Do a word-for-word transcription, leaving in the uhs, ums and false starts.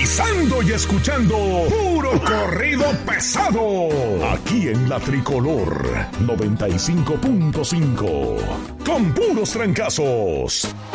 sintonizando y escuchando puro corrido pesado. Aquí en la Tricolor noventa y cinco punto cinco. Con puros trancazos.